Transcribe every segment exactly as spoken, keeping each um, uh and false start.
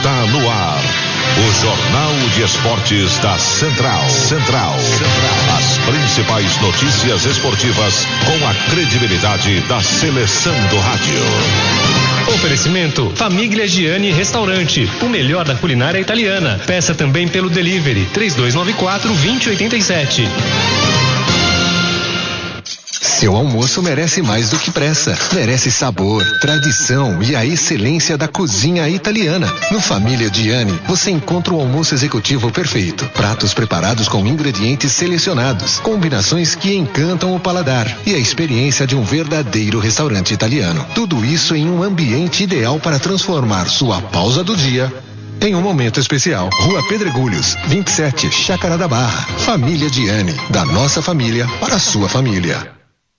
Está no ar o Jornal de Esportes da Central. Central. Central. As principais notícias esportivas com a credibilidade da seleção do rádio. Oferecimento Famiglia Gianni Restaurante, o melhor da culinária italiana. Peça também pelo delivery três dois nove quatro, dois zero oito sete. Seu almoço merece mais do que pressa. Merece sabor, tradição e a excelência da cozinha italiana. No Família Gianni, você encontra o almoço executivo perfeito. Pratos preparados com ingredientes selecionados. Combinações que encantam o paladar. E a experiência de um verdadeiro restaurante italiano. Tudo isso em um ambiente ideal para transformar sua pausa do dia em um momento especial. Rua Pedregulhos, vinte e sete, Chácara da Barra. Família Gianni. Da nossa família para a sua família.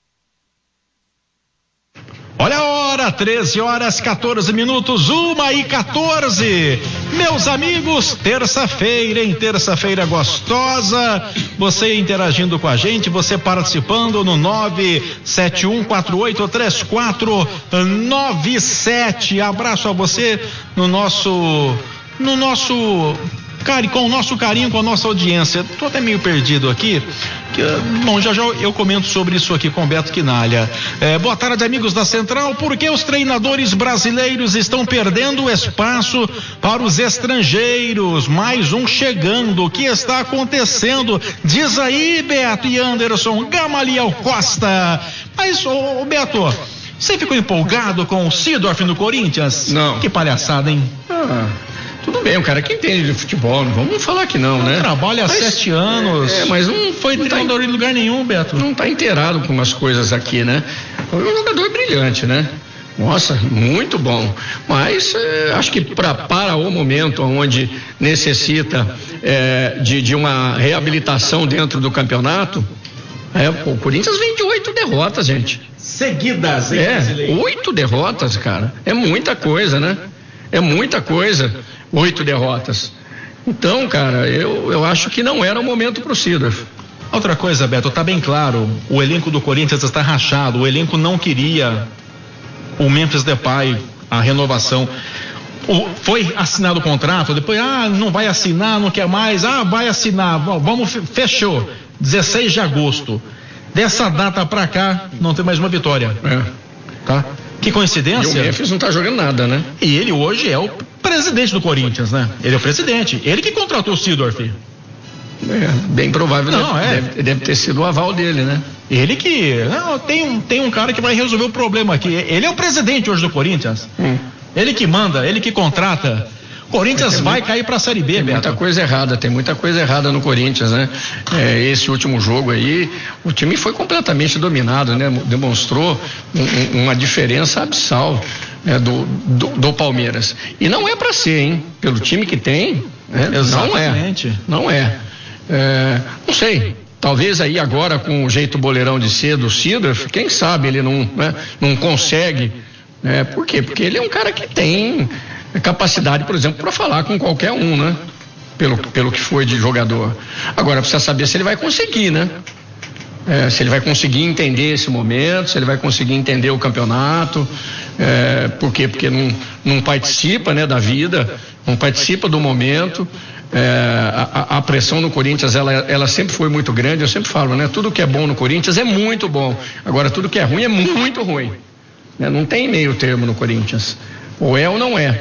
Olha a hora, treze horas, quatorze minutos, uma e quatorze. Meus amigos, terça-feira, hein? Terça-feira gostosa. Você interagindo com a gente, você participando no nove sete um quatro oito três quatro nove sete. Abraço a você no nosso, no nosso, com o nosso carinho, com a nossa audiência. Tô até meio perdido aqui. Bom, já já eu comento sobre isso aqui com o Beto Quinalha. É, boa tarde, amigos da Central. Por que os treinadores brasileiros estão perdendo espaço para os estrangeiros? Mais um chegando. O que está acontecendo? Diz aí, Beto e Anderson. Gamaliel Costa. Mas, ô, ô Beto, você ficou empolgado com o Seedorf no Corinthians? Não. Que palhaçada, hein? Ah. Tudo bem, o cara que entende de futebol, não vamos falar que não, né? Trabalha há sete anos. É, mas não foi treinador em lugar nenhum, Beto. Não está inteirado com umas coisas aqui, né? Foi um jogador brilhante, né? Nossa, muito bom. Mas é, acho que pra, para o momento onde necessita é, de, de uma reabilitação dentro do campeonato, é, o Corinthians vem de oito derrotas, gente. Seguidas, hein? É, oito derrotas, cara. É muita coisa, né? É muita coisa. Oito derrotas. Então, cara, eu, eu acho que não era o momento pro Seedorf. Outra coisa, Beto, tá bem claro, o elenco do Corinthians está rachado, o elenco não queria o Memphis Depay, a renovação. O, foi assinado o contrato, depois, ah, não vai assinar, não quer mais, ah, vai assinar, vamos, fechou, dezesseis de agosto. Dessa data pra cá, não tem mais uma vitória. É. Tá? Que coincidência. E o Memphis não tá jogando nada, né? E ele hoje é o presidente do Corinthians, né? Ele é o presidente. Ele que contratou o Seedorf. É, bem provável. Não, deve, é. deve, deve ter sido o aval dele, né? Ele que... Não, tem, um, tem um cara que vai resolver o problema aqui. Ele é o presidente hoje do Corinthians. Hum. Ele que manda, ele que contrata. Corinthians vai muito, cair pra Série B, Tem Beto. muita coisa errada, tem muita coisa errada no Corinthians, né? É, esse último jogo aí, o time foi completamente dominado, né? Demonstrou um, uma diferença abissal, né? do, do, do Palmeiras. E não é pra ser, hein? Pelo time que tem, né? Exatamente. Não é. Não é. é. Não sei. Talvez aí agora com o jeito boleirão de ser do Seedorf, quem sabe ele não, né? Não consegue. Né? Por quê? Porque ele é um cara que tem capacidade, por exemplo, para falar com qualquer um, né? Pelo, pelo que foi de jogador. Agora precisa saber se ele vai conseguir, né? É, se ele vai conseguir entender esse momento, se ele vai conseguir entender o campeonato. É, por quê? Porque não, não participa, né, da vida, não participa do momento. É, a, a pressão no Corinthians, ela, ela sempre foi muito grande. Eu sempre falo, né? Tudo que é bom no Corinthians é muito bom. Agora tudo que é ruim é muito ruim. Né? Não tem meio termo no Corinthians. Ou é ou não é.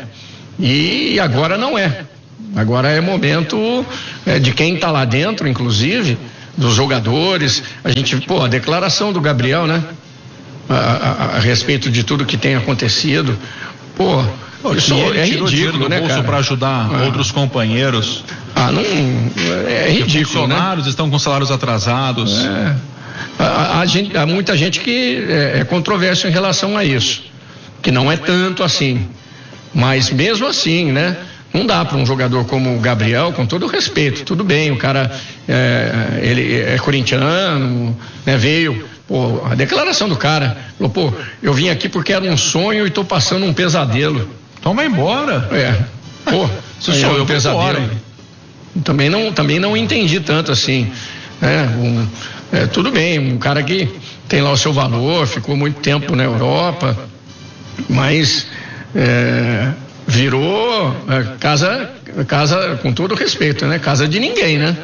E agora não é. Agora é momento é, de quem está lá dentro, inclusive, dos jogadores. A gente, pô, a declaração do Gabriel, né? A, a, a respeito de tudo que tem acontecido. Pô, Pô isso é ridículo, né, cara? Para ajudar ah. outros companheiros. Ah, não. É ridículo. Os funcionários, né? Estão com salários atrasados. É. Há, há, gente, há muita gente que é, é controverso em relação a isso. Que não é tanto assim. Mas mesmo assim, né? Não dá para um jogador como o Gabriel, com todo o respeito, tudo bem, o cara é, ele é corintiano, né? Veio, pô, a declaração do cara, falou, pô, eu vim aqui porque era um sonho e tô passando um pesadelo. Então vai embora. É, pô, se sou eu, um pesadelo. Também não, também não entendi tanto assim, né? Um, é, tudo bem, um cara que tem lá o seu valor, ficou muito tempo na Europa, mas é, virou é, casa, casa, com todo respeito, né? Casa de ninguém, né?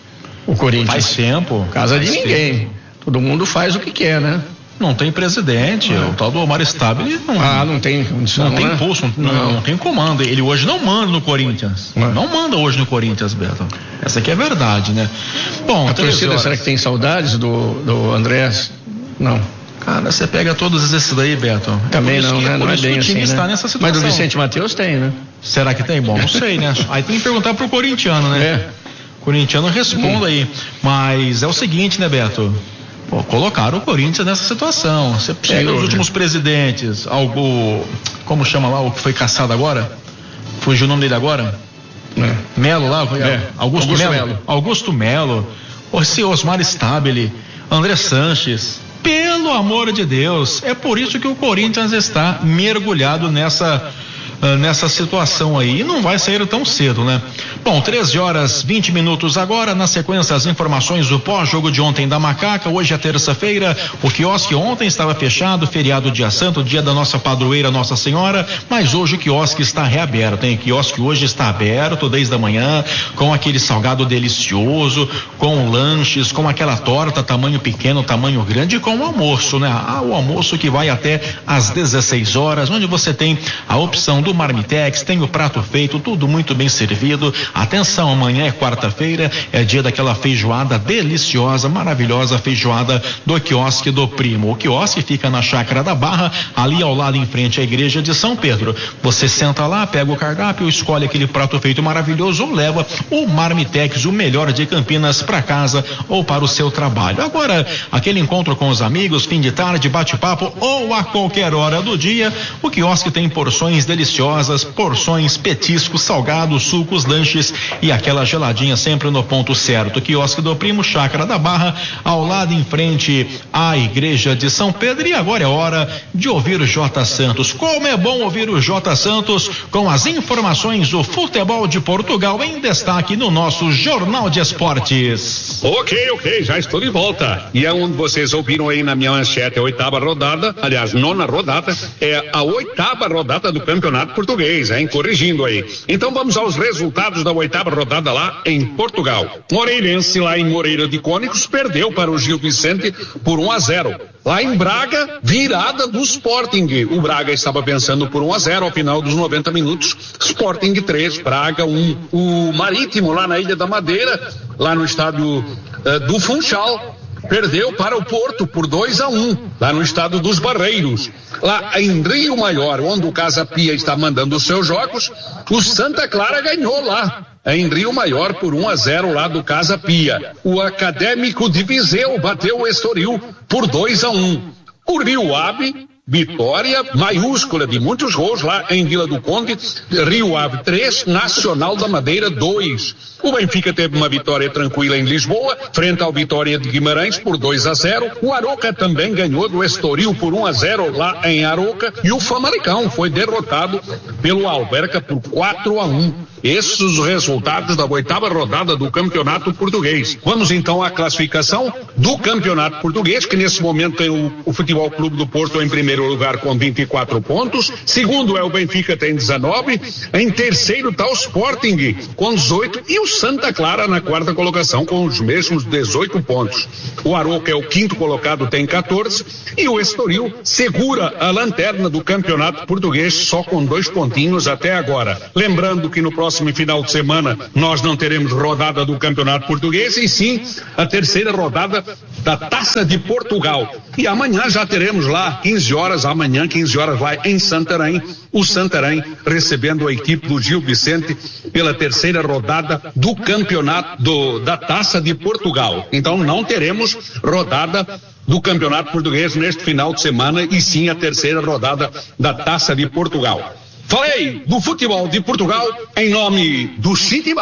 O Corinthians. Faz tempo. Casa faz de ninguém. Tempo. Todo mundo faz o que quer, né? Não tem presidente, é. o tal do Omar Stabile não, ah, não tem condição, não tem né? pulso, não, não. não tem comando. Ele hoje não manda no Corinthians. Não, não manda hoje no Corinthians, Beto. Essa aqui é verdade, né? Bom, a torcida, horas. Será que tem saudades do, do Andrés? Não. Cara, você pega todos esses daí, Beto. Também não, né? Por não isso é bem que o time assim, está né? nessa situação. Mas do Vicente Matheus tem, né? Será que tem? Bom, não sei, né? Aí tem que perguntar pro corintiano, né? É. Corintiano responda hum. aí. Mas é o seguinte, né, Beto? Pô, colocaram o Corinthians nessa situação. Você pega os últimos presidentes, algo, como chama lá o que foi caçado agora? Fugiu o nome dele agora? É. Melo lá? Foi é. Augusto, Augusto Melo. Melo. Augusto Melo. Esse Osmar Stabile, André Sanches. Pelo amor de Deus, é por isso que o Corinthians está mergulhado nessa nessa situação aí, e não vai sair tão cedo, né? Bom, treze horas vinte minutos agora, na sequência as informações do pós-jogo de ontem da Macaca. Hoje é terça-feira, o quiosque ontem estava fechado, feriado dia santo, dia da nossa padroeira Nossa Senhora, mas hoje o quiosque está reaberto, hein? O quiosque hoje está aberto desde a manhã, com aquele salgado delicioso, com lanches, com aquela torta tamanho pequeno, tamanho grande, e com o almoço, né? Ah, o almoço que vai até às dezesseis horas, onde você tem a opção do Marmitex, tem o prato feito, tudo muito bem servido. Atenção, amanhã é quarta-feira, é dia daquela feijoada deliciosa, maravilhosa feijoada do quiosque do Primo. O quiosque fica na Chácara da Barra, ali ao lado em frente à igreja de São Pedro. Você senta lá, pega o cardápio, escolhe aquele prato feito maravilhoso ou leva o Marmitex, o melhor de Campinas, para casa ou para o seu trabalho. Agora, aquele encontro com os amigos, fim de tarde, bate-papo ou a qualquer hora do dia, o quiosque tem porções deliciosas, porções, petiscos, salgados, sucos, lanches e aquela geladinha sempre no ponto certo. Quiosque do Primo, Chácara da Barra, ao lado em frente à igreja de São Pedro. E agora é hora de ouvir o J. Santos. Como é bom ouvir o J. Santos com as informações do futebol de Portugal em destaque no nosso Jornal de Esportes. Ok, ok, já estou de volta. E é onde vocês ouviram aí na minha manchete a oitava rodada, aliás, nona rodada, é a oitava rodada do campeonato português, hein? Corrigindo aí. Então vamos aos resultados da oitava rodada lá em Portugal. Moreirense lá em Moreira de Cónicos perdeu para o Gil Vicente por um a zero. Lá em Braga, virada do Sporting. O Braga estava vencendo por um a zero ao final dos noventa minutos. Sporting três, Braga um. O Marítimo lá na Ilha da Madeira, lá no estádio uh, do Funchal, perdeu para o Porto por dois a um, lá no estado dos Barreiros. Lá em Rio Maior, onde o Casa Pia está mandando os seus jogos, o Santa Clara ganhou lá em Rio Maior por um a zero lá do Casa Pia. O Académico de Viseu bateu o Estoril por dois a um. O Rio Ave, vitória maiúscula de muitos gols lá em Vila do Conde. Rio Ave três, Nacional da Madeira dois. O Benfica teve uma vitória tranquila em Lisboa, frente ao Vitória de Guimarães por dois a zero. O Aroca também ganhou do Estoril por um a zero lá em Aroca. E o Famalicão foi derrotado pelo Alverca por quatro a um. Esses os resultados da oitava rodada do Campeonato Português. Vamos então à classificação do Campeonato Português, que nesse momento tem o, o Futebol Clube do Porto em primeiro lugar com vinte e quatro pontos. Segundo é o Benfica, tem dezenove. Em terceiro está o Sporting com dezoito e o Santa Clara na quarta colocação com os mesmos dezoito pontos. O Aroca é o quinto colocado, tem quatorze, e o Estoril segura a lanterna do Campeonato Português só com dois pontinhos até agora. Lembrando que no próximo final de semana nós não teremos rodada do Campeonato Português, e sim a terceira rodada da Taça de Portugal. E amanhã já teremos lá quinze horas, amanhã quinze horas lá em Santarém, o Santarém recebendo a equipe do Gil Vicente pela terceira rodada do campeonato do, da Taça de Portugal. Então não teremos rodada do Campeonato Português neste final de semana, e sim a terceira rodada da Taça de Portugal. Falei do futebol de Portugal em nome do City Bar.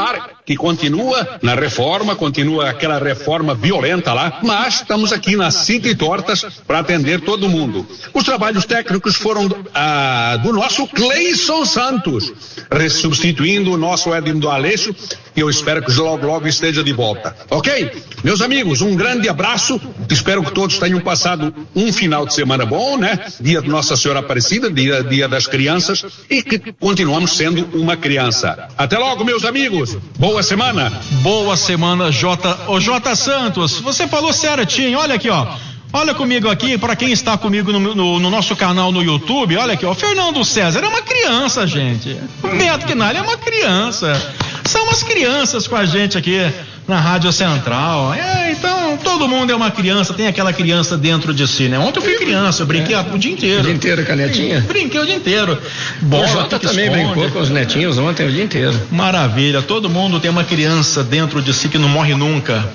que continua na reforma, continua aquela reforma violenta lá, mas estamos aqui na City Tortas para atender todo mundo. Os trabalhos técnicos foram ah, do nosso Cleison Santos, substituindo o nosso Edmundo Aleixo, e eu espero que logo, logo esteja de volta. Ok? Meus amigos, um grande abraço, espero que todos tenham passado um final de semana bom, né? Dia de Nossa Senhora Aparecida, dia, dia das crianças, e que continuamos sendo uma criança. Até logo, meus amigos, boa semana. Boa semana, J. Ô, J. Santos, você falou certinho, olha aqui, ó. Olha comigo aqui, para quem está comigo no, no, no nosso canal no YouTube, olha aqui, ó, o Fernando César é uma criança, gente. O Beto Quinalha é uma criança. São as crianças com a gente aqui na Rádio Central. É, então, todo mundo é uma criança, tem aquela criança dentro de si, né? Ontem eu fui criança, eu brinquei é. o dia inteiro. O dia inteiro com a netinha? Brinquei o dia inteiro. Bola, o Jota também esconde. Brincou com os netinhos ontem o dia inteiro. Maravilha, todo mundo tem uma criança dentro de si que não morre nunca.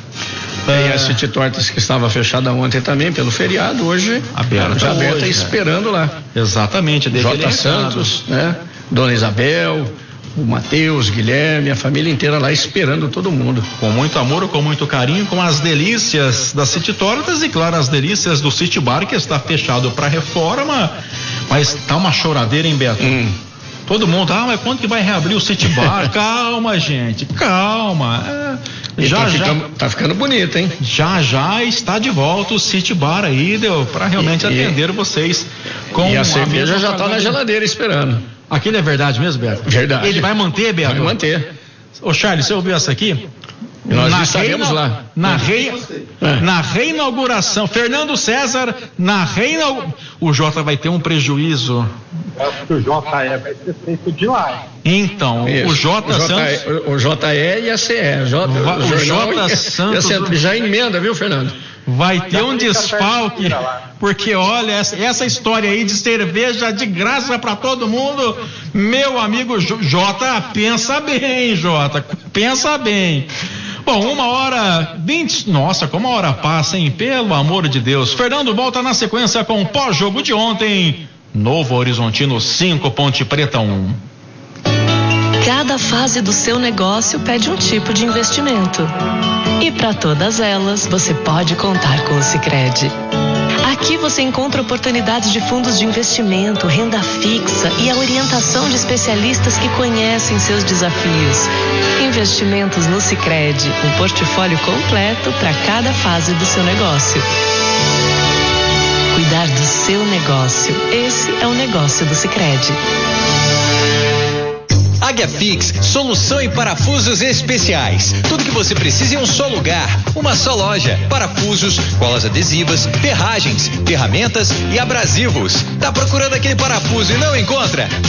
E a City Tortas, que estava fechada ontem também pelo feriado, hoje aberta, já aberta hoje, esperando lá. Exatamente. J. Santos, né? Dona Isabel, o Matheus, Guilherme, a família inteira lá esperando todo mundo. Com muito amor, com muito carinho, com as delícias da City Tortas e, claro, as delícias do City Bar, que está fechado para reforma, mas tá uma choradeira em Beto. Hum. Todo mundo, ah, mas quando que vai reabrir o City Bar? Calma, gente, calma. É, já, tá, já, ficando, tá ficando bonito, hein? Já, já está de volta o City Bar aí, deu para realmente e, atender e, vocês com e a cerveja já tá na geladeira esperando. Aquilo é verdade mesmo, Beto? Verdade. Ele vai manter, Beto? Vai manter. Ô, Charles, você ouviu essa aqui? Nós na estaremos reina, lá. Na, rei, é. na reinauguração, Fernando César, na reinauguração. O Jota vai ter um prejuízo. Acho que o J E vai ser feito de lá. Então, Isso. o J. O Santos. O, o J E e a C E. O J, o o J. Santos. Já emenda, viu, Fernando? Vai ter um desfalque, porque olha, essa, essa história aí de cerveja de graça para todo mundo, meu amigo Jota, pensa bem, Jota, pensa bem. Bom, uma hora vinte, nossa, como a hora passa, hein? Pelo amor de Deus. Fernando volta na sequência com o pós-jogo de ontem. Novo Horizontino cinco, Ponte Preta um. Cada fase do seu negócio pede um tipo de investimento. E para todas elas, você pode contar com o Sicredi. Aqui você encontra oportunidades de fundos de investimento, renda fixa e a orientação de especialistas que conhecem seus desafios. Investimentos no Sicredi, um portfólio completo para cada fase do seu negócio. Cuidar do seu negócio, esse é o negócio do Sicredi. Águia Fix, solução em parafusos especiais. Tudo que você precisa em um só lugar, uma só loja. Parafusos, colas adesivas, ferragens, ferramentas e abrasivos. Tá procurando aquele parafuso e não encontra?